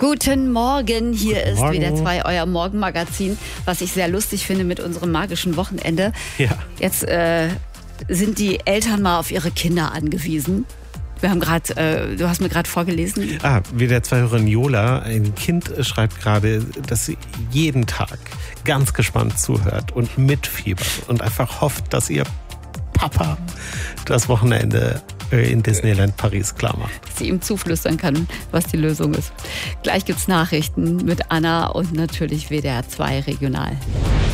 Guten Morgen, hier ist Morgen. WDR 2, euer Morgenmagazin, was ich sehr lustig finde mit unserem magischen Wochenende. Ja. Jetzt sind die Eltern mal auf ihre Kinder angewiesen. Wir haben gerade, du hast mir gerade vorgelesen. WDR 2-Hörerin Jola, ein Kind schreibt gerade, dass sie jeden Tag ganz gespannt zuhört und mitfiebert und einfach hofft, dass ihr Papa das Wochenende in Disneyland Paris klar macht. Dass sie ihm zuflüstern kann, was die Lösung ist. Gleich gibt's Nachrichten mit Anna und natürlich WDR 2 Regional.